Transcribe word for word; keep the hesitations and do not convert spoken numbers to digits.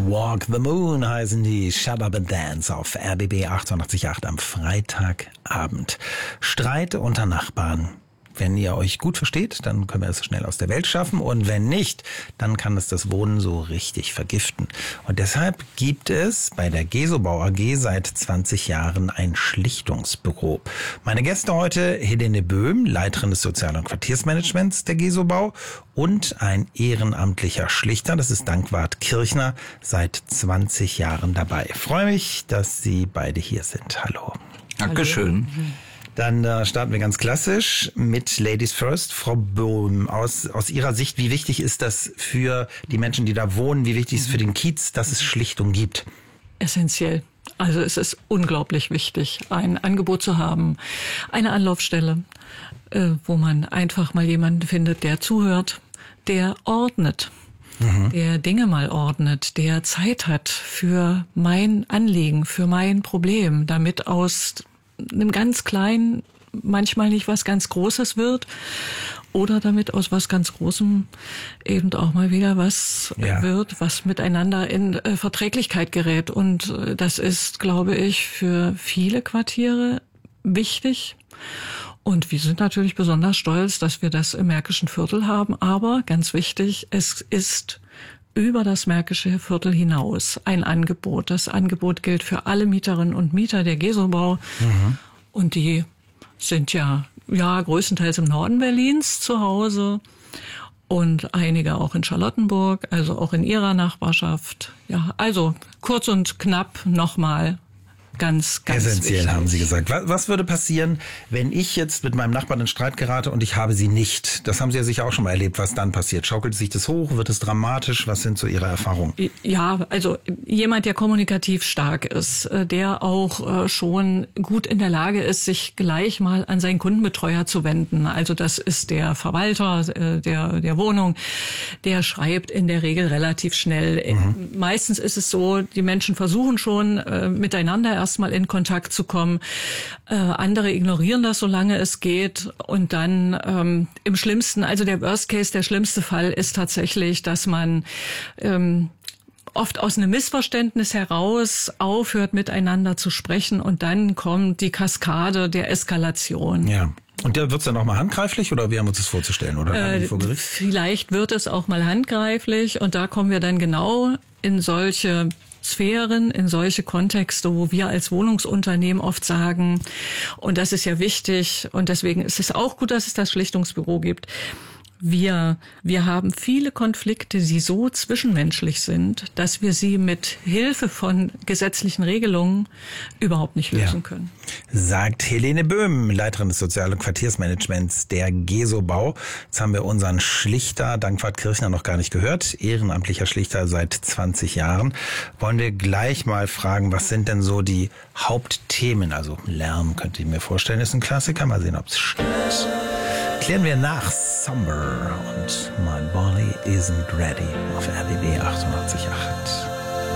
Walk the Moon heißen die, Shut Up and Dance auf R B B achtundachtzig Komma acht am Freitagabend. Streit unter Nachbarn. Wenn ihr euch gut versteht, dann können wir es schnell aus der Welt schaffen. Und wenn nicht, dann kann es das Wohnen so richtig vergiften. Und deshalb gibt es bei der Gesobau A G seit zwanzig Jahren ein Schlichtungsbüro. Meine Gäste heute: Helene Böhm, Leiterin des Sozial- und Quartiersmanagements der Gesobau, und ein ehrenamtlicher Schlichter, das ist Dankwart Kirchner, seit zwanzig Jahren dabei. Ich freue mich, dass Sie beide hier sind. Hallo. Dankeschön. Dann äh, starten wir ganz klassisch mit Ladies First. Frau Böhm, aus, aus Ihrer Sicht, wie wichtig ist das für die Menschen, die da wohnen? Wie wichtig ist es für den Kiez, dass es Schlichtung gibt? Essentiell. Also es ist unglaublich wichtig, ein Angebot zu haben, eine Anlaufstelle, äh, wo man einfach mal jemanden findet, der zuhört, der ordnet. Mhm. Der Dinge mal ordnet, der Zeit hat für mein Anliegen, für mein Problem, damit aus einem ganz kleinen manchmal nicht was ganz Großes wird oder damit aus was ganz Großem eben auch mal wieder was ja. wird, was miteinander in äh, Verträglichkeit gerät. Und äh, das ist, glaube ich, für viele Quartiere wichtig. Und wir sind natürlich besonders stolz, dass wir das im Märkischen Viertel haben. Aber ganz wichtig, es ist über das Märkische Viertel hinaus ein Angebot. Das Angebot gilt für alle Mieterinnen und Mieter der Gesobau. Mhm. Und die sind ja, ja größtenteils im Norden Berlins zu Hause und einige auch in Charlottenburg, also auch in ihrer Nachbarschaft. Ja, also kurz und knapp nochmal. Ganz, ganz essentiell, wichtig. Haben Sie gesagt. Was, was würde passieren, wenn ich jetzt mit meinem Nachbarn in Streit gerate und ich habe Sie nicht? Das haben Sie ja sicher auch schon mal erlebt, was dann passiert. Schaukelt sich das hoch? Wird es dramatisch? Was sind so Ihre Erfahrungen? Ja, also jemand, der kommunikativ stark ist, der auch schon gut in der Lage ist, sich gleich mal an seinen Kundenbetreuer zu wenden. Also das ist der Verwalter der, der Wohnung. Der schreibt in der Regel relativ schnell. Mhm. Meistens ist es so, die Menschen versuchen schon äh, miteinander erstmal in Kontakt zu kommen. Äh, andere ignorieren das, solange es geht. Und dann ähm, im schlimmsten, also der Worst Case, der schlimmste Fall ist tatsächlich, dass man ähm, oft aus einem Missverständnis heraus aufhört, miteinander zu sprechen. Und dann kommt die Kaskade der Eskalation. Ja. Und der wird's dann auch mal handgreiflich, oder wie haben wir uns das vorzustellen? Oder äh, vor Gericht? Vielleicht wird es auch mal handgreiflich. Und da kommen wir dann genau in solche Sphären, in solche Kontexte, wo wir als Wohnungsunternehmen oft sagen, und das ist ja wichtig, und deswegen ist es auch gut, dass es das Schlichtungsbüro gibt. Wir, wir haben viele Konflikte, die so zwischenmenschlich sind, dass wir sie mit Hilfe von gesetzlichen Regelungen überhaupt nicht lösen ja. können. Sagt Helene Böhm, Leiterin des Sozial- und Quartiersmanagements der Gesobau. Jetzt haben wir unseren Schlichter Dankwart Kirchner noch gar nicht gehört. Ehrenamtlicher Schlichter seit zwanzig Jahren. Wollen wir gleich mal fragen, was sind denn so die Hauptthemen? Also Lärm könnte ich mir vorstellen, ist ein Klassiker. Mal sehen, ob es stimmt. Klären wir nach. Summer und My Body Isn't Ready auf R B B achtundachtzig Komma acht.